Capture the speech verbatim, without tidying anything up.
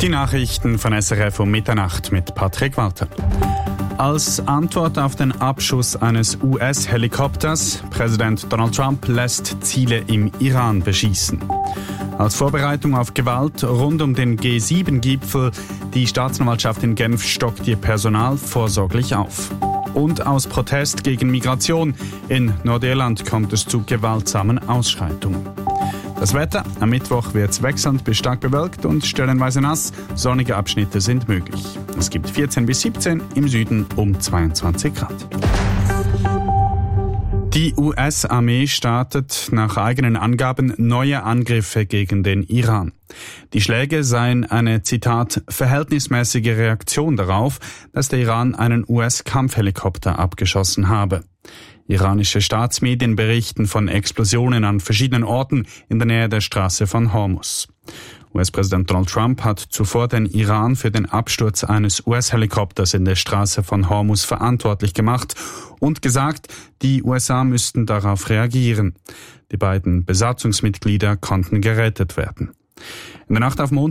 Die Nachrichten von S R F um Mitternacht mit Patrick Walter. Als Antwort auf den Abschuss eines U S-Helikopters, Präsident Donald Trump lässt Ziele im Iran beschießen. Als Vorbereitung auf Gewalt rund um den G sieben Gipfel, die Staatsanwaltschaft in Genf stockt ihr Personal vorsorglich auf. Und aus Protest gegen Migration in Nordirland kommt es zu gewaltsamen Ausschreitungen. Das Wetter: Am Mittwoch wird es wechselnd bis stark bewölkt und stellenweise nass. Sonnige Abschnitte sind möglich. Es gibt vierzehn bis siebzehn, im Süden um zweiundzwanzig Grad. Die U S-Armee startet nach eigenen Angaben neue Angriffe gegen den Iran. Die Schläge seien eine, Zitat, verhältnismäßige Reaktion darauf, dass der Iran einen U S-Kampfhelikopter abgeschossen habe. Iranische Staatsmedien berichten von Explosionen an verschiedenen Orten in der Nähe der Straße von Hormuz. U S-Präsident Donald Trump hat zuvor den Iran für den Absturz eines U S-Helikopters in der Straße von Hormuz verantwortlich gemacht und gesagt, die U S A müssten darauf reagieren. Die beiden Besatzungsmitglieder konnten gerettet werden. In der Nacht auf Montag